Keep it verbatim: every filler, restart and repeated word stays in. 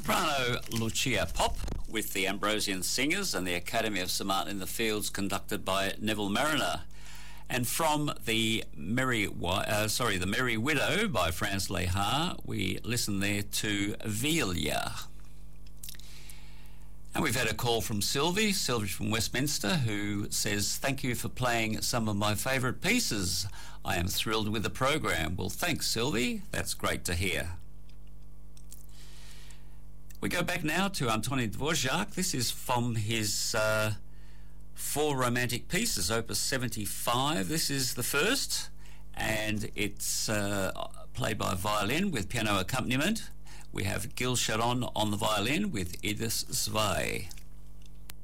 Soprano Lucia Pop with the Ambrosian Singers and the Academy of St Martin in the Fields, conducted by Neville Mariner. And from the Merry, uh, sorry, the Merry Widow by Franz Lehar, we listen there to Velia. And we've had a call from Sylvie, Sylvie from Westminster, who says, thank you for playing some of my favourite pieces. I am thrilled with the program. Well, thanks, Sylvie. That's great to hear. We go back now to Antonin Dvorak. This is from his uh, Four Romantic Pieces, Opus seventy-five. This is the first, and it's uh, played by violin with piano accompaniment. We have Gil Sharon on the violin with Edith Zwei.